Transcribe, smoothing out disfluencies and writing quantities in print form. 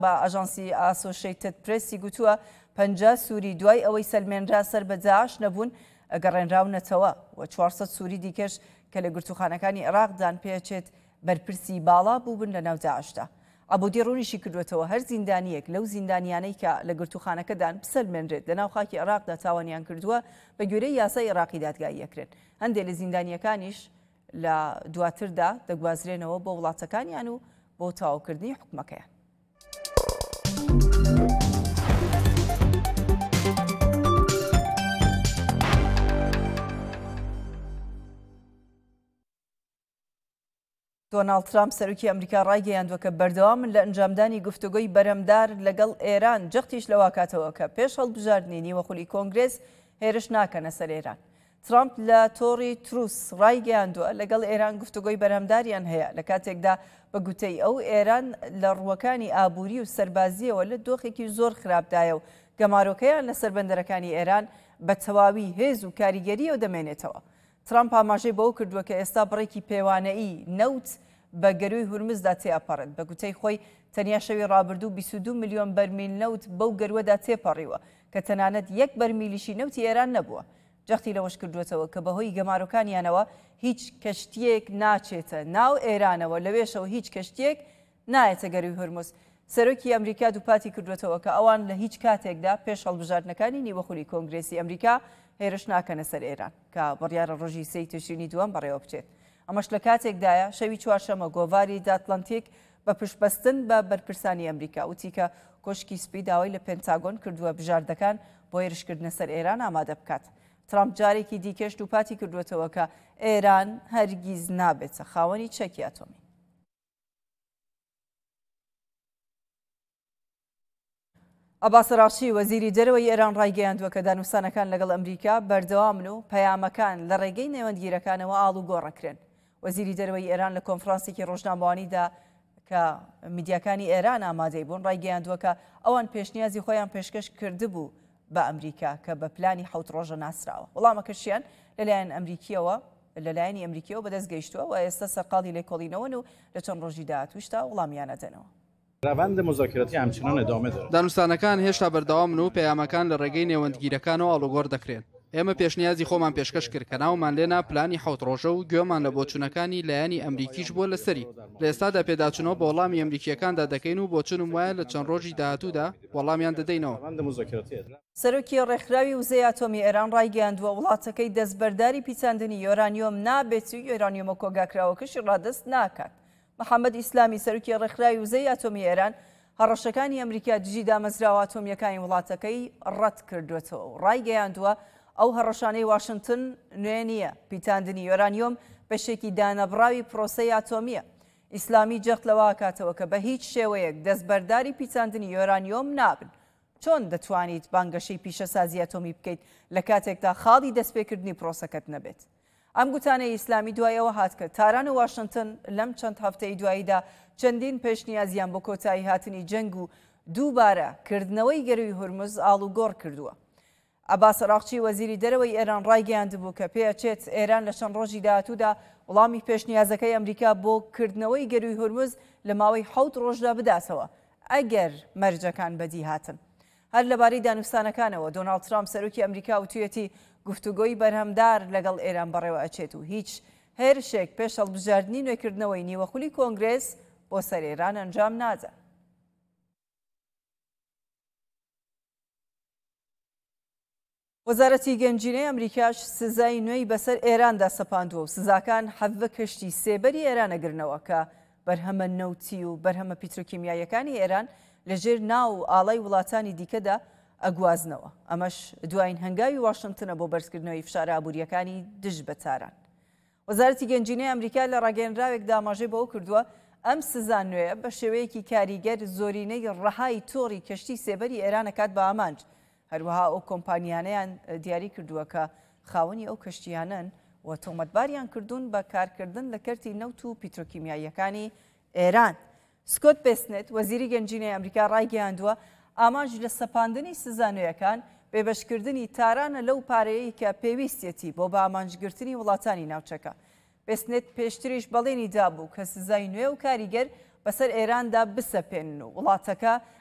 با ئاژانسی ئاسۆشیتد پرێسی گوتووە 50 سووری دوای ئەوەی سەلمێنرا سەر بە داعش نەبوون گەڕێنراونەتەوە و 400 سووری دیکەش کە لە گرتوخانەکانی عێراقدان پێچێت بەرپرسی باڵا بووبن لە ناو داعشدا. عەبودی ڕوونیشی کردوێتەوە هەر زیندانیەک لەو زیندانیانەی کە لە گرتوخانەکەدان بسەلمێنرێت لە ناو خاکی عێراقدا تاوانیان کردووە بە گوێرەی یاسای عێراقی دادگایی یەکرێن. هەندێک لە زیندانیەکانیش لە دواتردا دەگوازرێنەوە بۆ وڵاتەکانیان و بۆ تاواوکردنی حکومەکەیان. دۆناڵد ترامپ سەرۆکی ئەمریکا ڕایگەیاندووە کە بەردەوامن لە ئەنجامدانی گفتوگۆی بەرەمدار لەگەڵ ئێران جەختیش لەوا کاتەوە کە پێش هەڵبژاردنی نیوەخولی کۆنگرێس هێرش ناکەنە سەر ئێران. ترامپ لە تۆڕی تروس ڕایگەیاندووە لەگەڵ ئێران گفتوگۆی بەرەمداریان هەیە لە کاتێکدا بە گوتەی ئەو ئێران لە ڕووەکانی ئابووری و سەربازیەوە لە دۆخێکی زۆر خراپدایە و گەمارۆکەیان لە سەربەندەرەکانی ئێران بە تەواوی هێز و کاریگەریەوە دەمێنێتەوە. ترامپ ئاماژەی بەوە کردووە کە ئێستا بڕێکی پێوانەیی نەوت بە گەروی هورمزدا تێپەڕێت. بە گوتەی خۆی تەنیا شەوی ڕابردوو 22 میلیۆن بەرمیل نەوت بەو گەروەدا تێپەڕیوە کە تەنانەت 1 بەرمیلیشی نەوتی ئێران نەبووە. جەختی لەوەش کردوێتەوە کە بەهۆی گەمارۆکانیانەوە هیچ کەشتیەک ناچێتە ناو ئێرانەوە لەوێشەوە هیچ کەشتێک نایەتە گەروی هورمز. سەرۆکی ئەمریکا دووپاتی کردوێتەوە کە ئەوان لە هیچ کاتێکدا پێش هەڵبژاردنەکانی نیوەخولی کۆنگرێسی ئەمریکا هێرش ناکەنە سەر ئێران کە بڕیارە ڕۆژی سەی تشرینی دووەم بەڕێوە بچێت. ئەمەش لە کاتێکدایە شەوی چوارشەمە گۆڤاری داتلانتیک بە پشتبەستن بە بەرپرسانی ئەمریکا وتی کە کۆشکی سپی داوای لە پێنتاگۆن کردووە بژاردەکان بۆ هێرشکردنە سەر ئێران ئامادە بکات. ترامپ جارێکی دیکەش دووپاتی کردوێتەوە کە ئێران هەرگیز نابێتە خاوەنی چەکی ئاتۆمی. عەباس ڕاشی وەزیری دەرەوەی ئێران ڕایگەیاندووە کە دانووسانەکان لەگەڵ ئەمریکا بەردەوامن و پەیامەکان لە ڕێگەی نێوەندگیرەکانەوە ئاڵ و گۆڕەکرێن. وەزیری دەرەوەی ئێران لە کۆنفرانسێکی ڕۆژنامەوانیدا کە میدیاکانی ئێران ئامادەی بوون ڕایگەیاندووە کە ئەوان پێشنیازی خۆیان پێشکەش کردبوو بە ئەمریکا کە بە پلانی 7 ڕۆژە ناسراوە. وەڵامەکەشیان لەلایەنی ئەمریکیەوە بەدەست گەیشتووە و ئێستا سەرقاڵی لێکۆڵینەوەن و لە چەند ڕۆژی داهاتووشدا وەڵامیانەدەنەوە. روند مذاکراتی همچنان ادامه دارد. دانوستانەکان هێشتا بەردەوامن و پەیامەکان لە ڕێگەی نێوەندگیرەکانەوە ئاڵوگۆڕ دەکرێن. ئێمە پێشنیازی خۆمان پێشکەش کرد کە ناومان لێنا پلانی 7 ڕۆژە و گوێمان لە بۆچوونەکانی لایەنی ئەمریکیش بۆ لەسەری. لە ئێستادا پێداچوونەوە بە وەڵامی ئەمریکیەکاندا دەکەین و بۆچونم وایە لە چەند ڕۆژی داهاتوودا وەڵامیان دەدەینەوە. سەرۆکی ڕێکخراوی وزەی ئاتۆمی ئێران ڕایگەیاندووە وڵاتەکەی دەستبەرداری پیچاندنی یۆرانیۆم نابێت و یۆرانیۆمە کۆگاکراوەکەشی ڕادست ناکات. محەممەد ئیسلامی سەرۆکی ڕێکخراوی وزەی ئاتۆمی ئێران هەڕەشەکانی ئەمریکا دژی دامەزراوە ئاتۆمیەکانی وڵاتەکەی ڕەت کردوێتەوە و ڕایگەیاندووە ئەو هەڕەشانەی واشنگتن نوێ نییە. پیتاندنی یۆرانیۆم بەشێکی دانەبراوی پرۆسەی ئاتۆمیە. ئیسلامی جەخت لەوە کاتەوە کە بە هیچ شێوەیەک دەستبەرداری پیچاندنی یۆرانیۆم نابن. چۆن دەتوانیت بانگەشەی پیشەسازی ئاتۆمی بکەیت لە کاتێکدا خاڵی دەستپێکردنی پرۆسەکەت نەبێت؟ ئەم گوتانەی ئیسلامی دوایەوە هات کە تاران و واشنگتن لەم چەند هەفتەی دواییدا چەندین پێشنیازیان بۆ کۆتایی هاتنی جەنگ و دووبارە کردنەوەی گەروی هورمز ئاڵ و گۆڕ کردووە. عەباس ڕاقچی وەزیری دەرەوەی ئێران ڕایگەیاندبوو کە پێچێت ئێران لە چەند ڕۆژی داهاتوودا وەڵامی پێشنیازەکەی ئەمریکا بۆ کردنەوەی گەروی هورمز لە ماوەی 7 ڕۆژدا بداتەوە ئەگەر مەرجەکان بەدی هاتن. هەر لەبارەی دانوستانەکانەوە دۆناڵد ترامپ سەرۆکی ئەمریکا وتوێتی گفتوگۆی بەرهەمدار لەگەڵ ئێران بەڕێوە ئەچێت و هیچ هێرشێک پێش هەڵبژاردنی نوێکردنەوەی نیوەخولی کۆنگرێس بۆ سەر ئێران ئەنجام نادە. وەزارەتی گەنجینەی ئەمریکاش سزای نوێی بەسەر ئێراندا سەپاندووە و سزاکان حەڤە کەشتی سێبەری ئێرانەگرنەوە کە بەرهەمە نەوتی و بەرهەمە پیترۆکیمیایەکانی ئێران لەژێر ناو و ئاڵای وڵاتانی دیکەدا ئەگوازنەوە. ئەمەش دوایین هەنگاوی واشنگتنە بۆ بەرزکردنەوەی فشارە ئابوووریەکانی دژ بە تاران. وەزارەتی گەنجینەی ئەمریکا لە ڕاگەیەنراوێکدا ئاماژەی بەوە کردووە ئەم سزا نوێیە بە شێوەیەکی کاریگەر زۆرینەی ڕەهای تۆڕی کەشتی سێبەری ئێرانەکات بە ئامانج. هەروەها ئەو کۆمپانیانەیان دیاری کردووە کە خاوەنی ئەو کەشتیانن و تۆمەتباریان کردوون بە کارکردن لە کەرتی نەوت و پیترۆکیمیاییەکانی ئێران. سکۆت بێسنێت وەزیری گەنجینەی ئەمریکا ڕایگەیاندووە ئاماژ لە سەپاندنی سزانوێیەکان بێبەشکردنی تارانە لەو پارەیەی کە پێویستێتی بۆ بە ئامانجگرتنی وڵاتانی ناوچەکە. بێسنێت پێشتریش بەڵێنی دابوو کە سزای نوێ و کاریگەر بەسەر ئێراندا بسەپێنن و وڵاتەکە